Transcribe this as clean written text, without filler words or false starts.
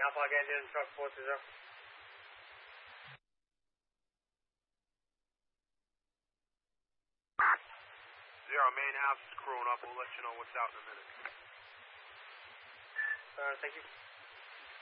Alpha engine, truck 420. Zero, main house is crewing up. We'll let you know what's out in a minute. Thank you.